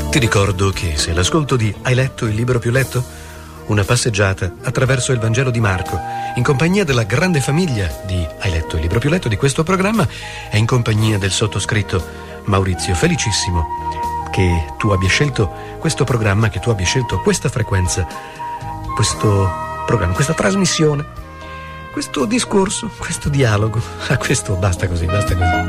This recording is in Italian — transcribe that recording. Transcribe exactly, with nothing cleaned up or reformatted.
Ti ricordo che se l'ascolto di Hai letto il libro più letto? Una passeggiata attraverso il Vangelo di Marco, in compagnia della grande famiglia di Hai letto il libro più letto di questo programma e in compagnia del sottoscritto Maurizio, felicissimo che tu abbia scelto questo programma, che tu abbia scelto questa frequenza, questo programma, questa trasmissione, questo discorso, questo dialogo. A questo basta così, basta così.